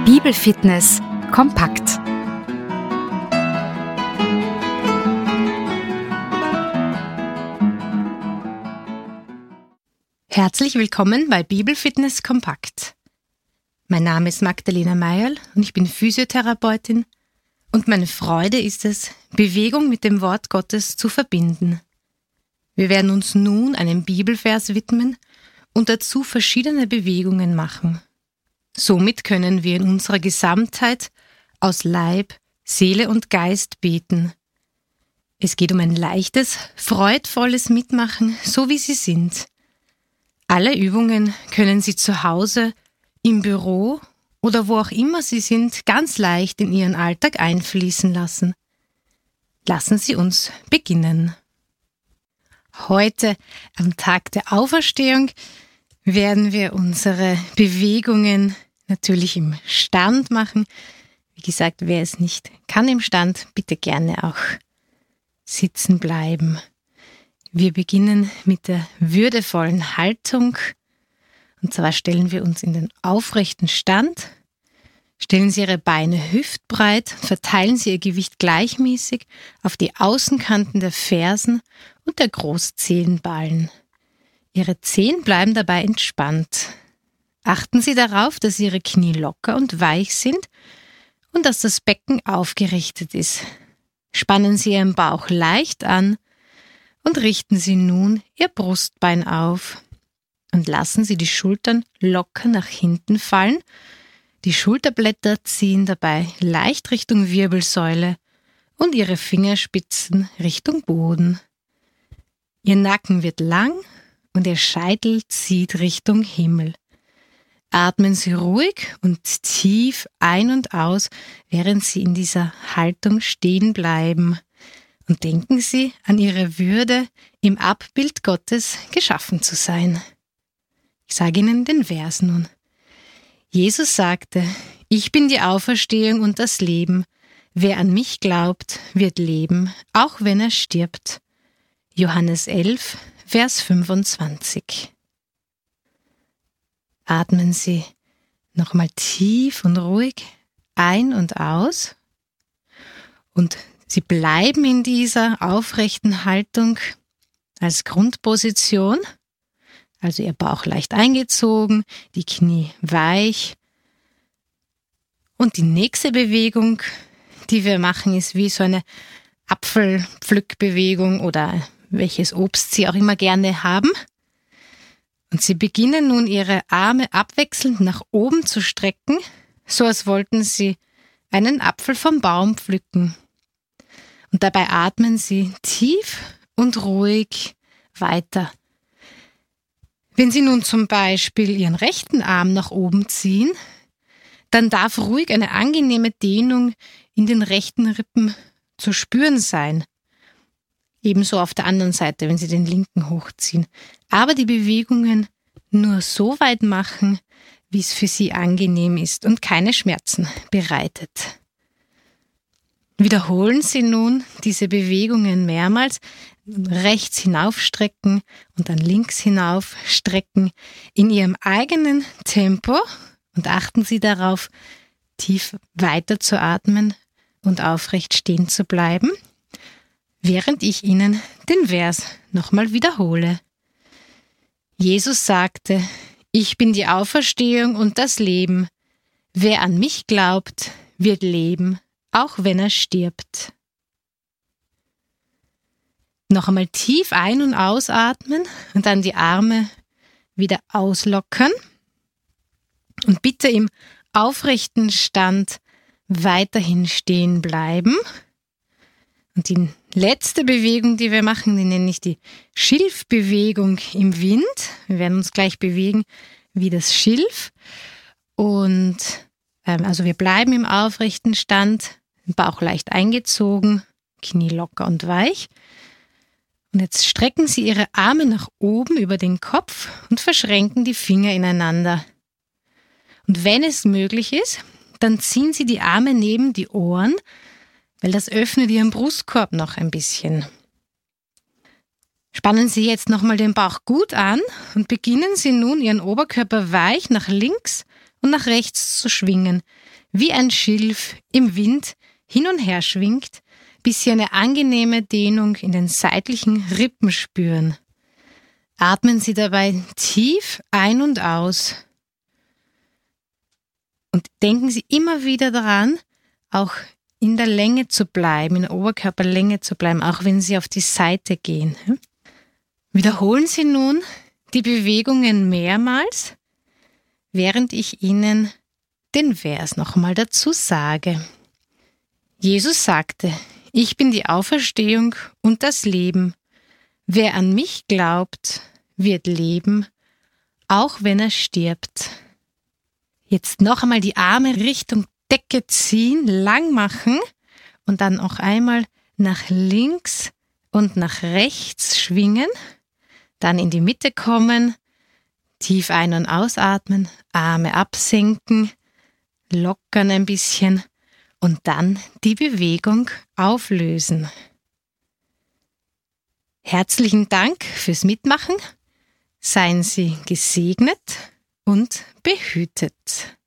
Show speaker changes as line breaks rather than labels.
Bibelfitness kompakt. Herzlich willkommen bei Bibelfitness kompakt. Mein Name ist Magdalena Meierl und ich bin Physiotherapeutin und meine Freude ist es, Bewegung mit dem Wort Gottes zu verbinden. Wir werden uns nun einem Bibelvers widmen und dazu verschiedene Bewegungen machen. Somit können wir in unserer Gesamtheit aus Leib, Seele und Geist beten. Es geht um ein leichtes, freudvolles Mitmachen, so wie Sie sind. Alle Übungen können Sie zu Hause, im Büro oder wo auch immer Sie sind, ganz leicht in Ihren Alltag einfließen lassen. Lassen Sie uns beginnen. Heute, am Tag der Auferstehung, werden wir unsere Bewegungen natürlich im Stand machen. Wie gesagt, wer es nicht kann im Stand, bitte gerne auch sitzen bleiben. Wir beginnen mit der würdevollen Haltung. Und zwar stellen wir uns in den aufrechten Stand. Stellen Sie Ihre Beine hüftbreit, verteilen Sie Ihr Gewicht gleichmäßig auf die Außenkanten der Fersen und der Großzehenballen. Ihre Zehen bleiben dabei entspannt. Achten Sie darauf, dass Ihre Knie locker und weich sind und dass das Becken aufgerichtet ist. Spannen Sie Ihren Bauch leicht an und richten Sie nun Ihr Brustbein auf und lassen Sie die Schultern locker nach hinten fallen. Die Schulterblätter ziehen dabei leicht Richtung Wirbelsäule und Ihre Fingerspitzen Richtung Boden. Ihr Nacken wird lang und Ihr Scheitel zieht Richtung Himmel. Atmen Sie ruhig und tief ein und aus, während Sie in dieser Haltung stehen bleiben. Und denken Sie an Ihre Würde, im Abbild Gottes geschaffen zu sein. Ich sage Ihnen den Vers nun. Jesus sagte, ich bin die Auferstehung und das Leben. Wer an mich glaubt, wird leben, auch wenn er stirbt. Johannes 11, Vers 25. Atmen Sie nochmal tief und ruhig ein und aus. Und Sie bleiben in dieser aufrechten Haltung als Grundposition. Also Ihr Bauch leicht eingezogen, die Knie weich. Und die nächste Bewegung, die wir machen, ist wie so eine Apfelpflückbewegung oder welches Obst Sie auch immer gerne haben. Und Sie beginnen nun Ihre Arme abwechselnd nach oben zu strecken, so als wollten Sie einen Apfel vom Baum pflücken. Und dabei atmen Sie tief und ruhig weiter. Wenn Sie nun zum Beispiel Ihren rechten Arm nach oben ziehen, dann darf ruhig eine angenehme Dehnung in den rechten Rippen zu spüren sein. Ebenso auf der anderen Seite, wenn Sie den linken hochziehen. Aber die Bewegungen nur so weit machen, wie es für Sie angenehm ist und keine Schmerzen bereitet. Wiederholen Sie nun diese Bewegungen mehrmals. Rechts hinaufstrecken und dann links hinaufstrecken in Ihrem eigenen Tempo und achten Sie darauf, tief weiter zu atmen und aufrecht stehen zu bleiben, während ich Ihnen den Vers nochmal wiederhole. Jesus sagte, ich bin die Auferstehung und das Leben. Wer an mich glaubt, wird leben, auch wenn er stirbt. Noch einmal tief ein- und ausatmen und dann die Arme wieder auslockern. Und bitte im aufrechten Stand weiterhin stehen bleiben. Und die letzte Bewegung, die wir machen, die nenne ich die Schilfbewegung im Wind. Wir werden uns gleich bewegen wie das Schilf. Und also wir bleiben im aufrechten Stand, Bauch leicht eingezogen, Knie locker und weich. Und jetzt strecken Sie Ihre Arme nach oben über den Kopf und verschränken die Finger ineinander. Und wenn es möglich ist, dann ziehen Sie die Arme neben die Ohren, weil das öffnet Ihren Brustkorb noch ein bisschen. Spannen Sie jetzt nochmal den Bauch gut an und beginnen Sie nun, Ihren Oberkörper weich nach links und nach rechts zu schwingen. wie ein Schilf im Wind hin und her schwingt, bis Sie eine angenehme Dehnung in den seitlichen Rippen spüren. Atmen Sie dabei tief ein und aus. Und denken Sie immer wieder daran, auch in der Länge zu bleiben, in der Oberkörperlänge zu bleiben, auch wenn Sie auf die Seite gehen. Wiederholen Sie nun die Bewegungen mehrmals, während ich Ihnen den Vers nochmal dazu sage. Jesus sagte: Ich bin die Auferstehung und das Leben. Wer an mich glaubt, wird leben, auch wenn er stirbt. Jetzt noch einmal die Arme Richtung Decke ziehen, lang machen und dann auch einmal nach links und nach rechts schwingen. Dann in die Mitte kommen, tief ein- und ausatmen, Arme absenken, lockern ein bisschen und dann die Bewegung auflösen. Herzlichen Dank fürs Mitmachen. Seien Sie gesegnet und behütet.